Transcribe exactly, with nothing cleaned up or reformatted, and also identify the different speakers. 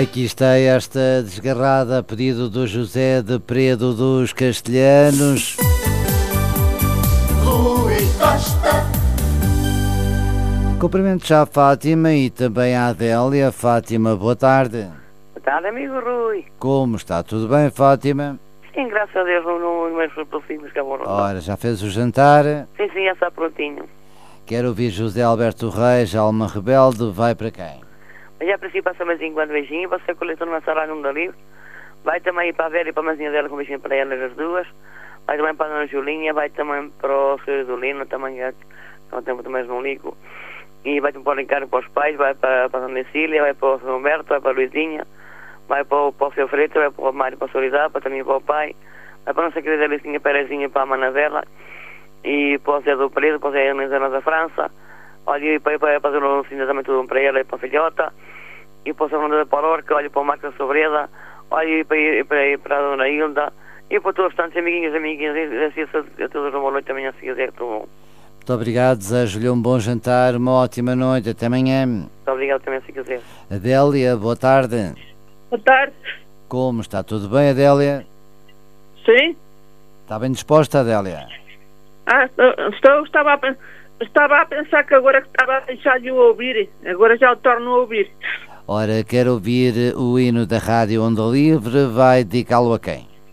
Speaker 1: Aqui está esta desgarrada a pedido do José de Predo dos Castelhanos.
Speaker 2: Rui Costa.
Speaker 1: Cumprimento já a Fátima e também a Adélia. Fátima, boa tarde.
Speaker 3: Boa tarde, amigo Rui.
Speaker 1: Como está? Tudo bem, Fátima?
Speaker 3: Sim, graças a Deus, não não meus filhos que vão rondar.
Speaker 1: Ora, já fez o jantar?
Speaker 3: Sim, sim, já está prontinho.
Speaker 1: Quero ouvir José Alberto Reis, Alma Rebelde, vai para quem?
Speaker 3: Mas já princípio passa mais em quando beijinho, você coletou numa sala num da livre. Vai também ir para a Vera e para a mãezinha dela com um beijinho para elas as duas. Vai também para a Dona Julinha, vai também para o senhor Dolino, também que há um tempo também não ligo. E vai também para o Ricardo, para os pais, vai para, para a Dona Cecília, vai para o São Humberto, vai para a Luizinha, vai para o, para o seu Freito, vai para o Mário, para a Solidar, para também para o pai, vai para a nossa querida Licinha Perezinha, para a Manavela, e para o Zé do Preto, para o Zé Ana da França. Olha, e para, para, para o Zé também tudo para ela e para a filhota. E para o São Fernando da Palorca, olha para o Marcos da Sobreda, olha e para, e para, para a Dona Hilda, e para todos os tantos amiguinhos, amiguinhos, e assim a todos uma boa noite também, se quiser, tudo bom.
Speaker 1: Muito obrigado, desejo-lhe um bom jantar, uma ótima noite, até amanhã.
Speaker 3: Muito obrigado também, se quiser.
Speaker 1: Adélia, boa tarde.
Speaker 4: Boa tarde.
Speaker 1: Como está? Tudo bem, Adélia?
Speaker 4: Sim?
Speaker 1: Está bem disposta, Adélia?
Speaker 4: Ah, estou, estava, a, estava a pensar que agora que estava a deixar de o ouvir, agora já o torno a ouvir.
Speaker 1: Ora, quero ouvir o hino da Rádio Onda Livre, vai dedicá-lo a quem?